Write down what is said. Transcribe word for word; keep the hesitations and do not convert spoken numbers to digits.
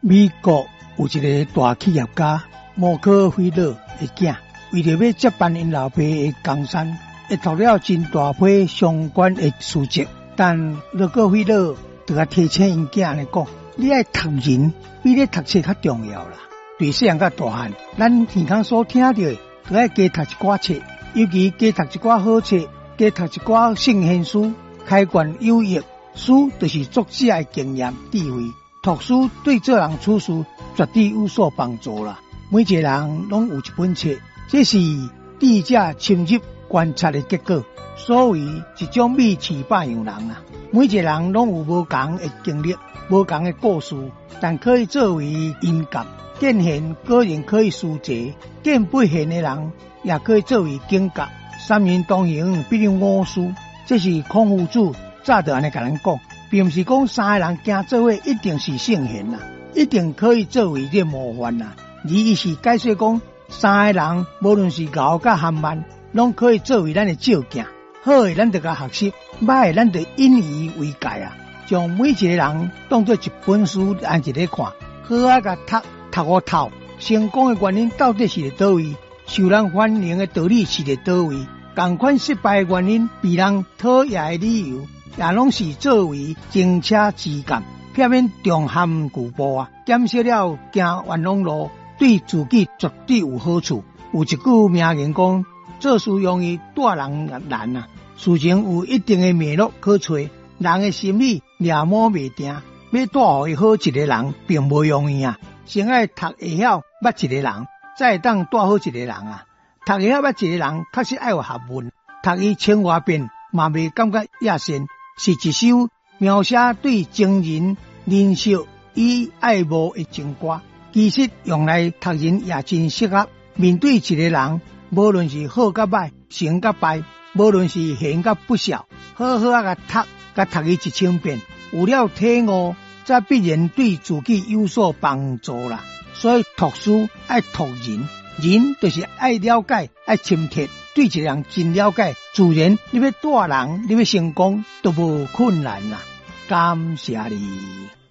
美国有一个大企业家摩克菲勒的囝，为了要接办因老爸的江山，会读了真大批相关的书籍。但摩克菲勒就甲提醒因囝来讲，你爱读人比你读册较重要啦。对细汉到大汉，咱耳孔所听到的，就爱加读一寡册，尤其加读一寡好册，加读一寡圣贤书，开卷有益。书就是作者的经验智慧。读书对做人处事绝对有所帮助啦。每一个人拢有一本册，这是智者深入观察的结果。所谓一种米饲百样人啊，每一个人拢有无同的经历、无同的故事，但可以作为因鑒，见贤个人可以书籍，见不贤的人也可以作为警觉。三人同行必有我师，这是孔夫子早就安尼甲咱讲。并不是讲三个人行做伙一定是圣贤啦，一定可以作为这模范啦。而伊是解说讲，三个人无论是敖甲含慢，拢可以作为咱的照镜。好的咱就甲学习，歹的咱就引以为戒啊。将每一个人当作一本书按一个看，好啊甲读读个透。成功的原因到底是伫倒位？受人欢迎的道理是伫倒位？同款失败的原因，被人讨厌的理由。也拢是作为前车之鉴，避免重陷旧步啊！减少了行冤枉路，对自己绝对有好处。有一句名言讲：做事容易，带人难啊！事情有一定的脉络可找，人的心理抓摸袂定，要带好好一个人，并不容易啊！先爱读会晓捌一个人，再当带好一个人啊！读会晓捌一个人，确实爱有学问，读伊千外遍，嘛未感觉野善。是一首描写对情人、人性与爱慕的情歌，其实用来读人也真适合。面对一个人，无论是好甲歹、成甲败，无论是贤甲不孝，好好啊甲读，甲读伊一千遍，有了体悟，则必然对自己有所帮助啦。所以读书爱读人，人就是爱了解、爱深刻。对一个人真了解，自然你要带人，你要成功都无困难啦。感谢你。